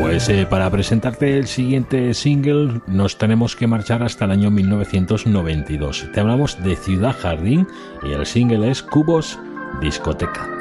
Pues para presentarte el siguiente single nos tenemos que marchar hasta el año 1992. Te hablamos de Ciudad Jardín y el single es Cubos Discoteca.